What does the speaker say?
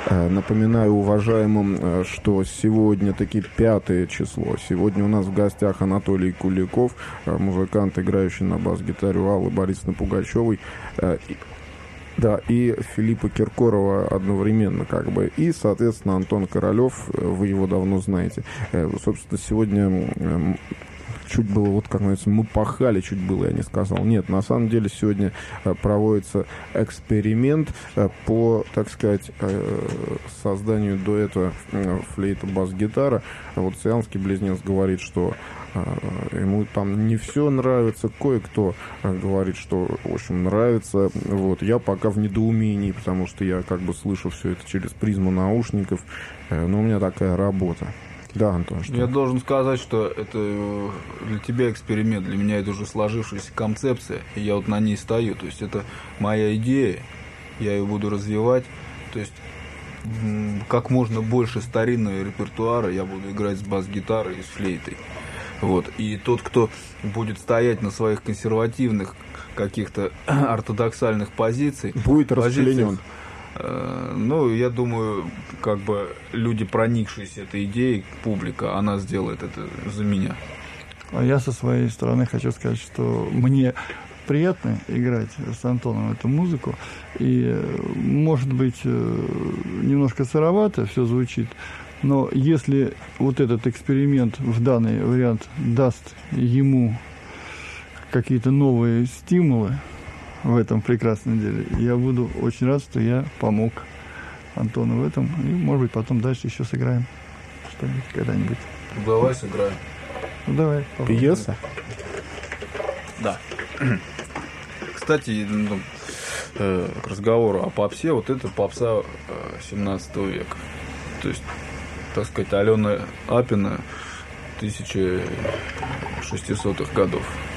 Напоминаю уважаемым, что сегодня таки 5 число. Сегодня у нас в гостях Анатолий Куликов, музыкант, играющий на бас-гитаре у Аллы Борисовны Пугачевой. Да, и Филиппа Киркорова одновременно, как бы. И, соответственно, Антон Королев, вы его давно знаете. Собственно, сегодня чуть было, вот как говорится, мы пахали, чуть было, я не сказал. Нет, на самом деле сегодня проводится эксперимент по, так сказать, созданию дуэта флейта-бас-гитара. Вот Сиамский близнец говорит, что ему там не все нравится, кое-кто говорит, что, в общем, нравится. Вот. Я пока в недоумении, потому что я как бы слышу все это через призму наушников, но у меня такая работа. Да, Антон, что? Я должен сказать, что это для тебя эксперимент, для меня это уже сложившаяся концепция, и я вот на ней стою. То есть это моя идея, я ее буду развивать. То есть как можно больше старинного репертуара я буду играть с бас-гитарой и с флейтой. Вот. И тот, кто будет стоять на своих консервативных каких-то ортодоксальных позициях, будет расчленен. Ну, я думаю, как бы люди, проникшиеся этой идеей, публика, она сделает это за меня. А я со своей стороны хочу сказать, что мне приятно играть с Антоном эту музыку. И, может быть, немножко сыровато все звучит, но если вот этот эксперимент в данный вариант даст ему какие-то новые стимулы в этом прекрасном деле, я буду очень рад, что я помог Антону в этом. И, может быть, потом дальше еще сыграем что-нибудь когда-нибудь. Давай сыграем. Ну, давай. Попробуем. Пьеса? Да. Кстати, к разговору о попсе, вот это попса 17 века. То есть, так сказать, Алена Апина 1600-х годов.